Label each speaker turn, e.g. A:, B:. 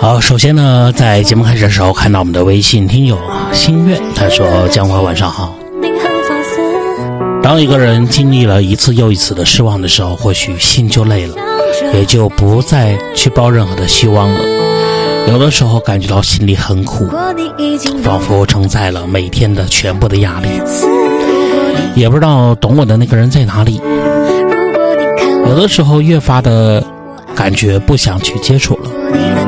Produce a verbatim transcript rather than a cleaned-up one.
A: 好，首先呢，在节目开始的时候看到我们的微信听友心愿，他说江华晚上好。当一个人经历了一次又一次的失望的时候，或许心就累了，也就不再去抱任何的希望了。有的时候感觉到心里很苦，仿佛承载了每天的全部的压力，也不知道懂我的那个人在哪里。有的时候越发的感觉不想去接触了，